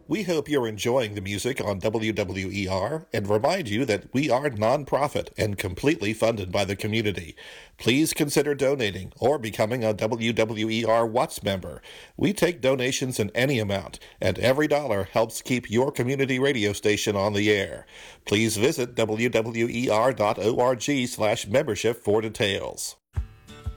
We hope you're enjoying the music on WWER and remind you that we are nonprofit and completely funded by the community. Please consider donating or becoming a WWER Watts member. We take donations in any amount, and every dollar helps keep your community radio station on the air. Please visit WWER.org/membership for details.